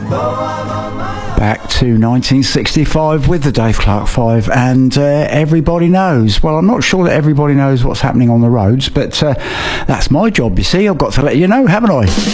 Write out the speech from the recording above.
Back to 1965 with the Dave Clark 5, and everybody knows. Well, I'm not sure that everybody knows what's happening on the roads, but that's my job, you see. I've got to let you know, haven't I?